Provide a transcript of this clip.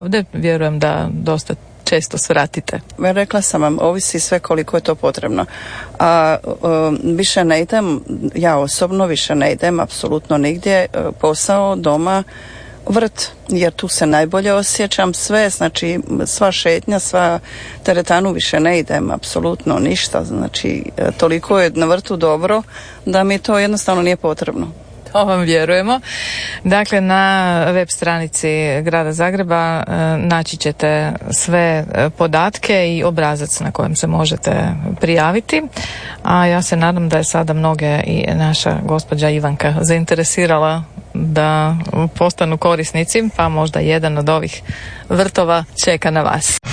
Ovdje vjerujem da dosta često svratite. Rekla sam vam, ovisi sve koliko je to potrebno. A više ne idem, ja osobno više ne idem apsolutno nigdje, posao, doma, vrt, jer tu se najbolje osjećam, sve, znači sva šetnja, sva teretanu više ne idem, apsolutno ništa, znači toliko je na vrtu dobro da mi to jednostavno nije potrebno. To vam vjerujemo. Dakle, na web stranici Grada Zagreba naći ćete sve podatke i obrazac na kojem se možete prijaviti. A ja se nadam da je sada mnoge i naša gospođa Ivanka zainteresirala da postanu korisnici, pa možda jedan od ovih vrtova čeka na vas.